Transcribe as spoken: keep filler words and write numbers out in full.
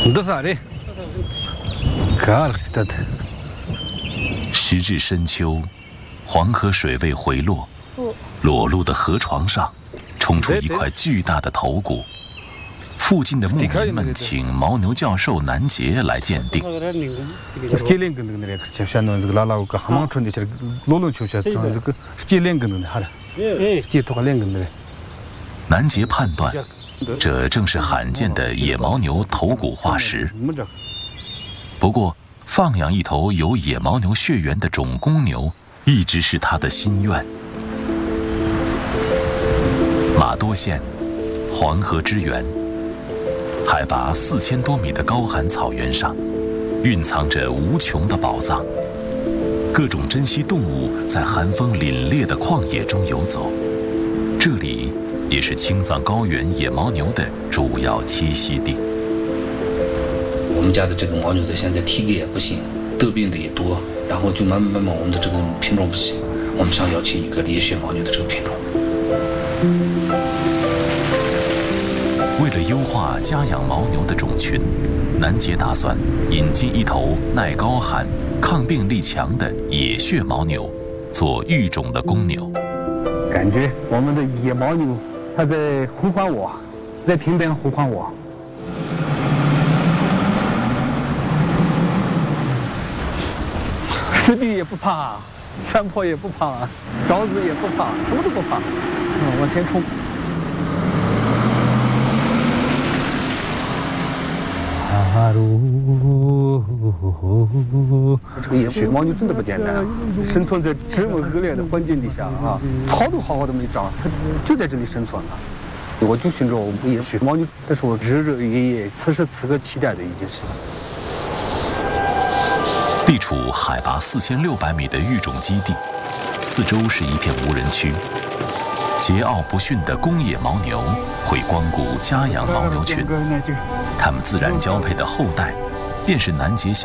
时至深秋，黄河水位回落，裸露的河床上冲出一块巨大的头骨。附近的牧民们请牦牛教授南杰来鉴定。南杰判断，这正是罕见的野牦牛头骨化石。不过，放养一头有野牦牛血缘的种公牛，一直是他的心愿。马多县，黄河之源，海拔四千多米的高寒草原上，蕴藏着无穷的宝藏。各种珍稀动物在寒风凛冽的旷野中游走，这里也是青藏高原野牦牛的主要栖息地。 我们家的这个牦牛的现在体格也不行，得病的也多，然后就慢慢慢慢我们的这个品种不行，我们想要起一个猎血牦牛的这个品种。 为了优化家养牦牛的种群，南杰打算引进一头耐高寒、抗病力强的野血牦牛，做育种的公牛。 感觉我们的野牦牛，它在呼唤我，在天边呼唤我。石壁也不怕，山坡也不怕，沼子也不怕，什么都不怕，嗯，往前冲。这个野血牦牛真的不简单，生存在这么恶劣的环境底下啊，草都好好的没长，它就在这里生存了。我就寻找野血牦牛，这是我日日夜夜、此时此刻期待的一件事情。 地处海拔四千六百米的育种基地，四周是一片无人区。桀骜不驯的公野牦牛会光顾家养牦牛群，它们自然交配的后代，便是南杰想